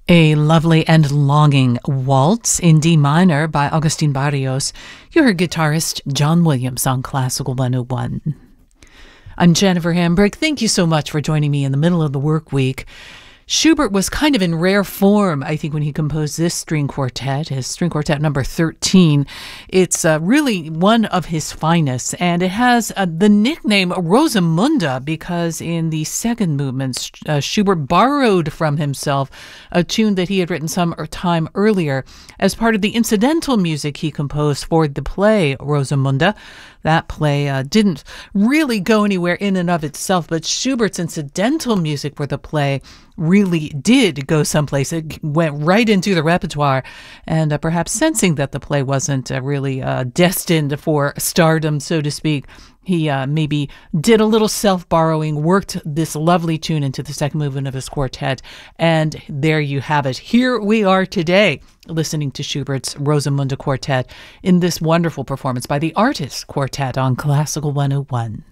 A lovely and longing waltz in D minor by Agustin Barrios. You heard guitarist John Williams on Classical 101. I'm Jennifer Hambrick. Thank you so much for joining me in the middle of the work week. Schubert was kind of in rare form, I think, when he composed this string quartet, his string quartet number 13. It's really one of his finest, and it has the nickname Rosamunde because in the second movement, Schubert borrowed from himself a tune that he had written some time earlier as part of the incidental music he composed for the play Rosamunde. That play didn't really go anywhere in and of itself, but Schubert's incidental music for the play really did go someplace. It went right into the repertoire, and perhaps sensing that the play wasn't really destined for stardom, so to speak, he maybe did a little self-borrowing, worked this lovely tune into the second movement of his quartet, and there you have it. Here we are today, listening to Schubert's Rosamunde Quartet in this wonderful performance by the Artists Quartet on Classical 101.